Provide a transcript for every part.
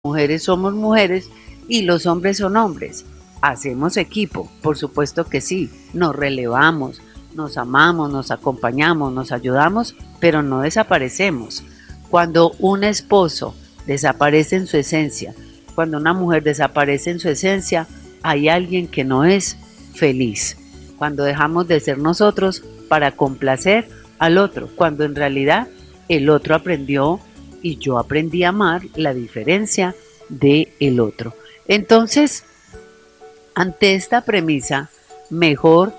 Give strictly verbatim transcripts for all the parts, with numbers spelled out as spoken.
mujeres somos mujeres y los hombres son hombres. Hacemos equipo, por supuesto que sí, nos relevamos, nos amamos, nos acompañamos, nos ayudamos, pero no desaparecemos. Cuando un esposo desaparece en su esencia, cuando una mujer desaparece en su esencia, hay alguien que no es feliz. Cuando dejamos de ser nosotros para complacer al otro, cuando en realidad el otro aprendió y yo aprendí a amar la diferencia de el otro. Entonces, ante esta premisa, mejor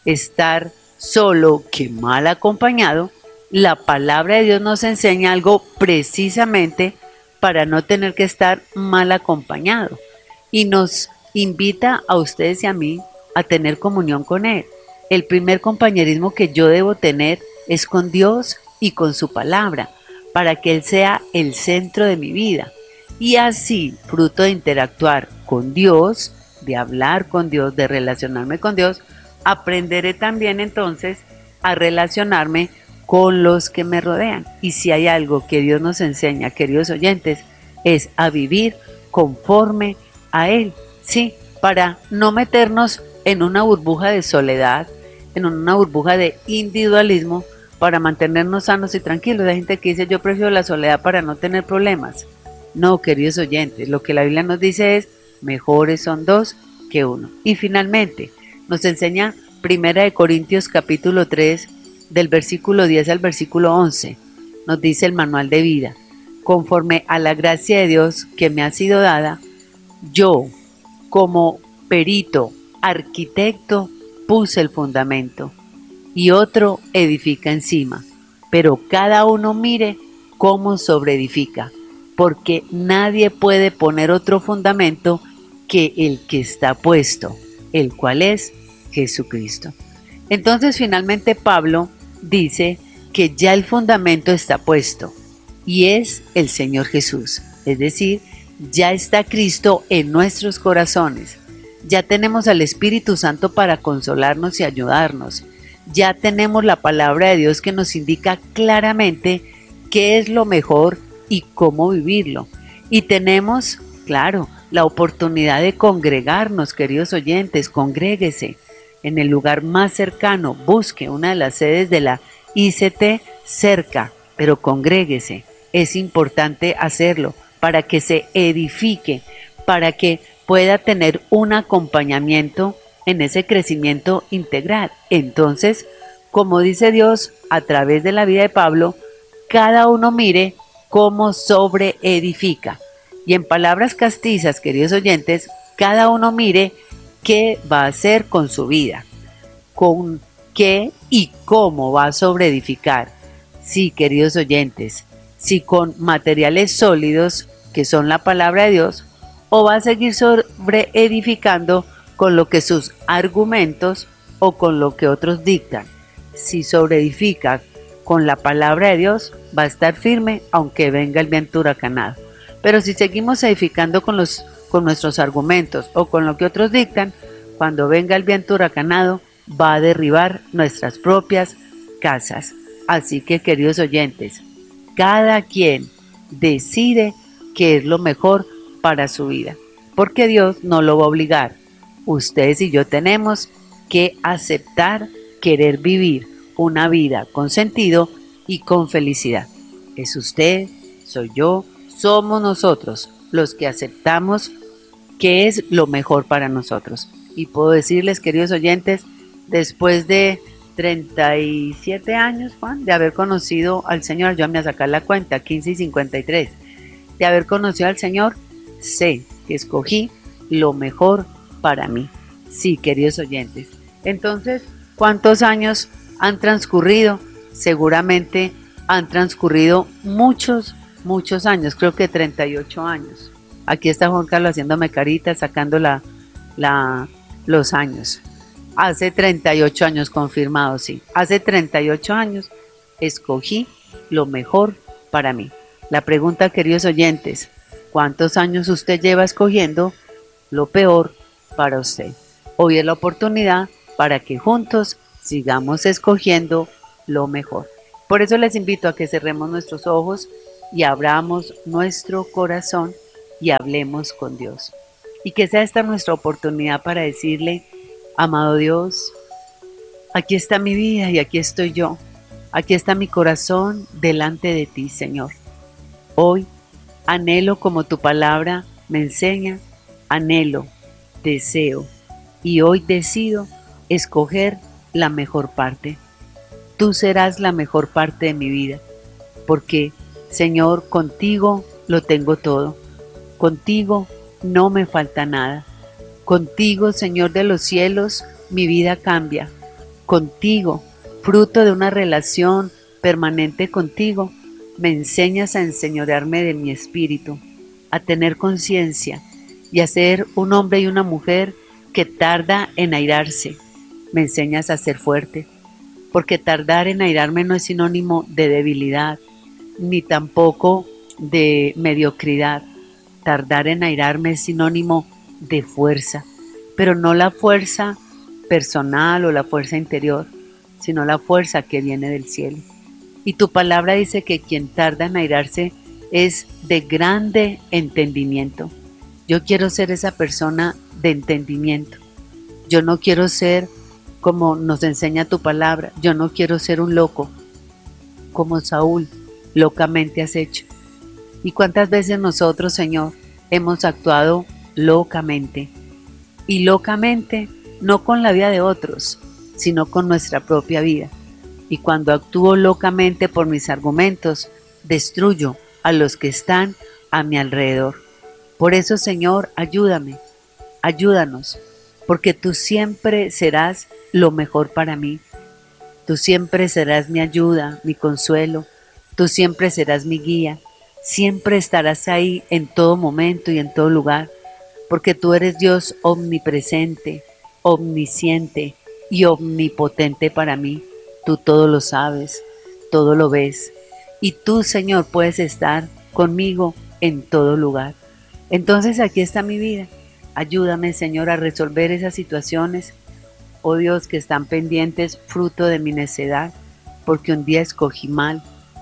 estar solo que mal acompañado. La palabra de Dios nos enseña algo precisamente para no tener que estar mal acompañado y nos invita a ustedes y a mí a tener comunión con Él. El primer compañerismo que yo debo tener es con Dios y con su palabra, para que Él sea el centro de mi vida. Y así, fruto de interactuar con Dios, de hablar con Dios, de relacionarme con Dios, aprenderé también entonces a relacionarme con los que me rodean. Y si hay algo que Dios nos enseña, queridos oyentes, es a vivir conforme a Él, ¿sí? Para no meternos en una burbuja de soledad, en una burbuja de individualismo, para mantenernos sanos y tranquilos. Hay gente que dice, yo prefiero la soledad para no tener problemas. No, queridos oyentes, lo que la Biblia nos dice es, mejores son dos que uno. Y finalmente, nos enseña Primera de Corintios capítulo tres, del versículo diez al versículo once. Nos dice el manual de vida, conforme a la gracia de Dios que me ha sido dada, yo, como perito, arquitecto, puse el fundamento y otro edifica encima, pero cada uno mire cómo sobreedifica, porque nadie puede poner otro fundamento que el que está puesto, el cual es Jesucristo. Entonces finalmente Pablo dice que ya el fundamento está puesto y es el Señor Jesús, es decir, ya está Cristo en nuestros corazones, ya tenemos al Espíritu Santo para consolarnos y ayudarnos, ya tenemos la palabra de Dios que nos indica claramente qué es lo mejor y cómo vivirlo. Y tenemos, claro, la oportunidad de congregarnos, queridos oyentes, congréguese en el lugar más cercano, busque una de las sedes de la I C T cerca, pero congréguese. Es importante hacerlo para que se edifique, para que pueda tener un acompañamiento en ese crecimiento integral. Entonces, como dice Dios a través de la vida de Pablo, cada uno mire cómo sobreedifica. Y en palabras castizas, queridos oyentes, cada uno mire qué va a hacer con su vida, con qué y cómo va a sobreedificar. Sí, queridos oyentes, si con materiales sólidos, que son la palabra de Dios, o va a seguir sobreedificando con lo que sus argumentos o con lo que otros dictan. Si sobreedifica con la palabra de Dios, va a estar firme aunque venga el viento huracanado. Pero si seguimos edificando con, los, con nuestros argumentos o con lo que otros dictan, cuando venga el viento huracanado, va a derribar nuestras propias casas. Así que, queridos oyentes, cada quien decide qué es lo mejor para su vida, porque Dios no lo va a obligar. Ustedes y yo tenemos que aceptar querer vivir una vida con sentido y con felicidad. Es usted, soy yo, somos nosotros los que aceptamos qué es lo mejor para nosotros. Y puedo decirles, queridos oyentes, después de treinta y siete años, Juan, de haber conocido al Señor, yo me voy a sacar la cuenta, quince y cincuenta y tres, de haber conocido al Señor, sé que escogí lo mejor para mí. Sí, queridos oyentes. Entonces, ¿cuántos años han transcurrido? Seguramente han transcurrido muchos, muchos años, creo que treinta y ocho años. Aquí está Juan Carlos haciéndome carita, sacando la, la, los años. Hace treinta y ocho años confirmado, sí. Hace treinta y ocho años escogí lo mejor para mí. La pregunta, queridos oyentes, ¿cuántos años usted lleva escogiendo lo peor para usted? Hoy es la oportunidad para que juntos sigamos escogiendo lo mejor. Por eso les invito a que cerremos nuestros ojos y abramos nuestro corazón y hablemos con Dios. Y que sea esta nuestra oportunidad para decirle, amado Dios, aquí está mi vida y aquí estoy yo. Aquí está mi corazón delante de ti, Señor. Hoy anhelo como tu palabra me enseña, anhelo, deseo y hoy decido escoger la mejor parte. Tú serás la mejor parte de mi vida, porque, Señor, contigo lo tengo todo. Contigo no me falta nada. Contigo, Señor de los cielos, mi vida cambia. Contigo, fruto de una relación permanente contigo, me enseñas a enseñorearme de mi espíritu, a tener conciencia y a ser un hombre y una mujer que tarda en airarse. Me enseñas a ser fuerte, porque tardar en airarme no es sinónimo de debilidad, ni tampoco de mediocridad. Tardar en airarme es sinónimo de fuerza, pero no la fuerza personal o la fuerza interior, sino la fuerza que viene del cielo. Y tu palabra dice que quien tarda en airarse es de grande entendimiento. Yo quiero ser esa persona de entendimiento. Yo no quiero ser como nos enseña tu palabra. Yo no quiero ser un loco, como Saúl locamente has hecho. ¿Y cuántas veces nosotros, Señor, hemos actuado locamente? Y locamente, no con la vida de otros, sino con nuestra propia vida. Y cuando actúo locamente por mis argumentos, destruyo a los que están a mi alrededor. Por eso, Señor, ayúdame, ayúdanos, porque tú siempre serás lo mejor para mí. Tú siempre serás mi ayuda, mi consuelo. Tú siempre serás mi guía. Siempre estarás ahí en todo momento y en todo lugar, porque tú eres Dios omnipresente, omnisciente y omnipotente para mí. Tú todo lo sabes, todo lo ves. Y tú, Señor, puedes estar conmigo en todo lugar. Entonces aquí está mi vida. Ayúdame, Señor, a resolver esas situaciones, oh Dios, que están pendientes fruto de mi necedad, porque un día escogí mal.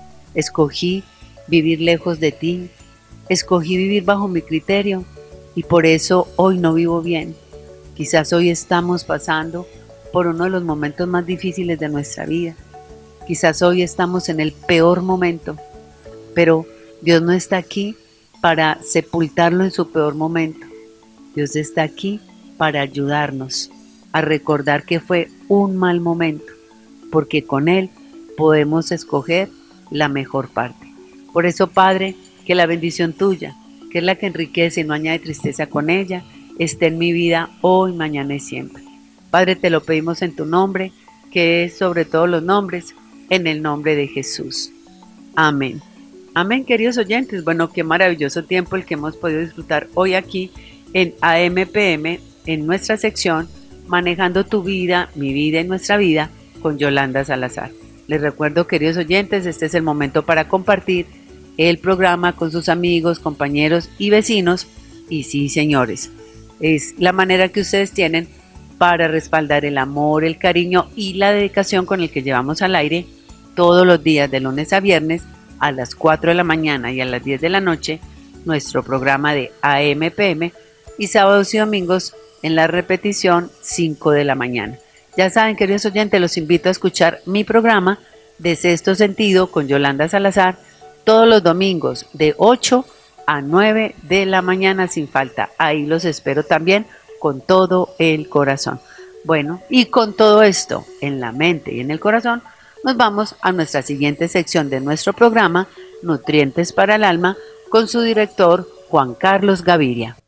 Escogí vivir lejos de ti. Escogí vivir bajo mi criterio y por eso hoy no vivo bien. Quizás hoy estamos pasando por uno de los momentos más difíciles de nuestra vida. Quizás hoy estamos en el peor momento, pero Dios no está aquí para sepultarlo en su peor momento. Dios está aquí para ayudarnos a recordar que fue un mal momento, porque con Él podemos escoger la mejor parte. Por eso, Padre, que la bendición tuya, que es la que enriquece y no añade tristeza con ella, esté en mi vida hoy, mañana y siempre. Padre, te lo pedimos en tu nombre, que es sobre todos los nombres, en el nombre de Jesús. Amén. Amén, queridos oyentes. Bueno, qué maravilloso tiempo el que hemos podido disfrutar hoy aquí en A M P M, en nuestra sección Manejando tu vida, mi vida y nuestra vida, con Yolanda Salazar. Les recuerdo, queridos oyentes, este es el momento para compartir el programa con sus amigos, compañeros y vecinos. Y sí, señores, es la manera que ustedes tienen para respaldar el amor, el cariño y la dedicación con el que llevamos al aire todos los días de lunes a viernes a las cuatro de la mañana y a las diez de la noche nuestro programa de A M P M y sábados y domingos en la repetición cinco de la mañana. Ya saben, queridos oyentes, los invito a escuchar mi programa de Sexto Sentido con Yolanda Salazar todos los domingos de ocho a nueve de la mañana sin falta. Ahí los espero también con todo el corazón. Bueno, y con todo esto en la mente y en el corazón, nos vamos a nuestra siguiente sección de nuestro programa, Nutrientes para el Alma, con su director Juan Carlos Gaviria.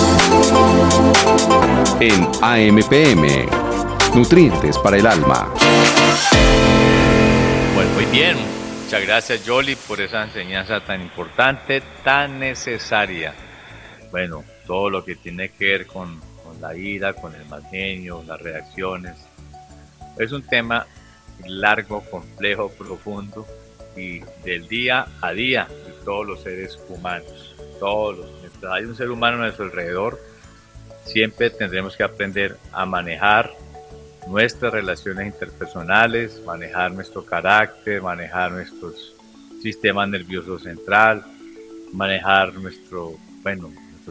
En A M P M, Nutrientes para el Alma. Bueno, muy bien. Muchas gracias, Yoli, por esa enseñanza tan importante, tan necesaria. Bueno, todo lo que tiene que ver con, con la ira, con el mal genio, las reacciones. Es un tema largo, complejo, profundo y del día a día de todos los seres humanos. Todos los, mientras hay un ser humano a nuestro alrededor, siempre tendremos que aprender a manejar nuestras relaciones interpersonales, manejar nuestro carácter, manejar nuestros sistemas nervioso central, manejar nuestro, bueno,